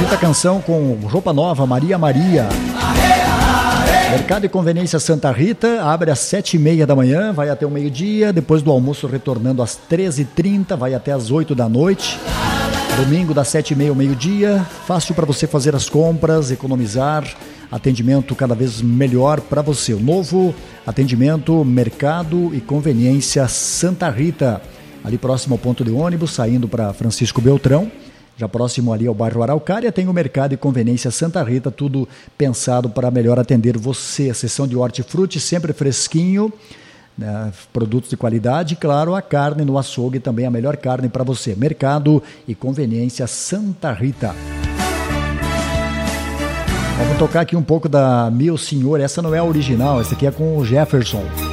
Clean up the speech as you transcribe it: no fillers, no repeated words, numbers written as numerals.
Bonita canção com roupa nova, Maria Maria. Mercado e Conveniência Santa Rita abre às 7h30 da manhã, vai até o meio-dia, depois do almoço retornando às 13h30, vai até às 8 da noite. Domingo das 7h30 ao meio-dia, fácil para você fazer as compras, economizar, atendimento cada vez melhor para você. O novo atendimento Mercado e Conveniência Santa Rita, ali próximo ao ponto de ônibus, saindo para Francisco Beltrão. Já próximo ali ao bairro Araucária, tem o Mercado e Conveniência Santa Rita, tudo pensado para melhor atender você. A seção de hortifruti sempre fresquinho, né? Produtos de qualidade, claro, a carne no açougue também, a melhor carne para você. Mercado e Conveniência Santa Rita. Vamos tocar aqui um pouco da Meu Senhor, essa não é a original, essa aqui é com o Jefferson.